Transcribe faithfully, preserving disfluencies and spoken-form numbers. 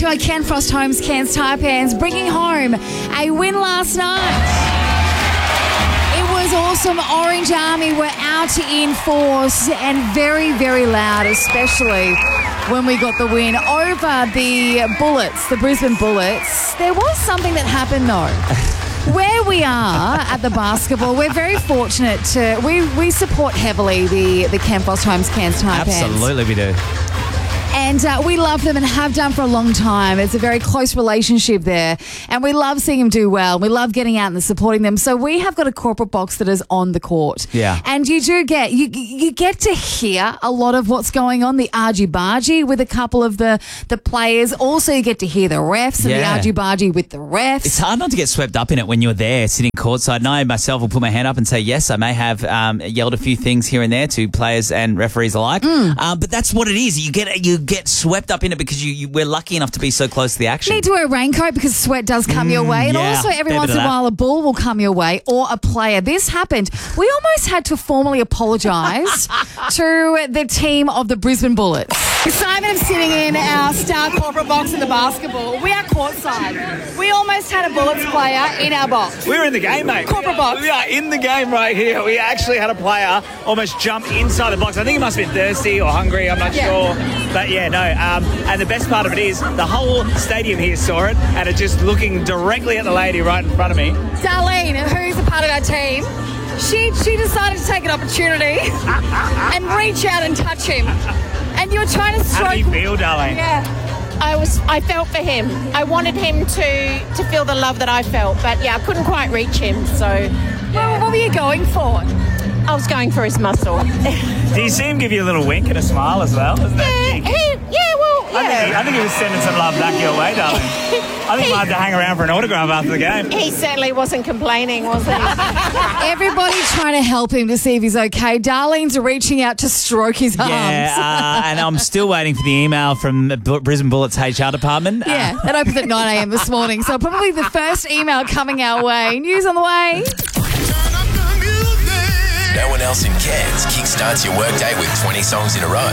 to our Ken Frost Homes Cairns Taipans, bringing home a win last night. It was awesome. Orange Army were out in force and very, very loud, especially when we got the win over the Bullets, the Brisbane Bullets. There was something that happened, though. Where we are at the basketball, we're very fortunate to... We, we support heavily the, the Ken Frost Homes Cairns Taipans. Absolutely we do. And uh, we love them and have done for a long time. It's a very close relationship there. And we love seeing them do well. We love getting out and supporting them. So we have got a corporate box that is on the court. Yeah. And you do get, you you get to hear a lot of what's going on, the argy-bargy with a couple of the, the players. Also, you get to hear the refs and Yeah. the argy-bargy with the refs. It's hard not to get swept up in it when you're there sitting courtside. And I myself will put my hand up and say, yes, I may have um, yelled a few things here and there to players and referees alike. Mm. Um, but that's what it is. You get you get swept up in it because you, you we're lucky enough to be so close to the action. Need to wear a raincoat because sweat does come your way. And yeah, also every fair once bit in of a that. while a ball will come your way or a player. This happened. We almost had to formally apologise to the team of the Brisbane Bullets. Simon is sitting in our star corporate box in the basketball. We are courtside. We almost had a Bullets player in our box. We're in the game, mate. Corporate box. We are in the game right here. We actually had a player almost jump inside the box. I think he must have been thirsty or hungry. I'm not Yeah. sure. But yeah, no. Um, and the best part of it is the whole stadium here saw it and are just looking directly at the lady right in front of me. Darlene, who's a part of our team, she she decided to take an opportunity and reach out and touch him. And you were trying to stroke... How do you feel, darling? Yeah. I was. I felt for him. I wanted him to to feel the love that I felt, but yeah, I couldn't quite reach him. So, Well, what were you going for? I was going for his muscle. Do you see him give you a little wink and a smile as well? Isn't that yeah, cheeky? he, yeah, well, I think, he, yeah. I think he was sending some love back your way, darling. I think He- I had to hang around for an autograph after the game. He certainly wasn't complaining, was he? Everybody trying to help him to see if he's okay. Darlene's reaching out to stroke his arms. Yeah, uh, and I'm still waiting for the email from the Bu- Brisbane Bullets H R department. Yeah, that opened at nine a.m. this morning. So probably the first email coming our way. News on the way. No one else in Cairns kickstarts your workday with twenty songs in a row.